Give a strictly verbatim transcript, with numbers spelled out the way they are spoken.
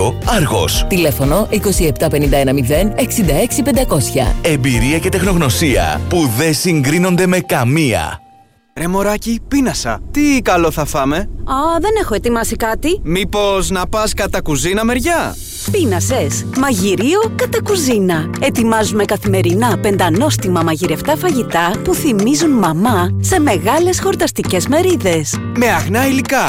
δύο Άργος. Τηλέφωνο είκοσι επτά πενήντα ένα μηδέν εξήντα έξι πεντακόσια. Εμπειρία και τεχνογνωσία που δεν συγκρίνονται με καμία. Ρε μωράκι, πείνασα. Τι καλό θα φάμε? Α, δεν έχω ετοιμάσει κάτι. Μήπως να πας κατά κουζίνα μεριά? Πείνασες. Μαγειρίο κατά κουζίνα. Ετοιμάζουμε καθημερινά πεντανόστιμα μαγειρευτά φαγητά που θυμίζουν μαμά σε μεγάλες χορταστικές μερίδες. Με αγνά υλικά,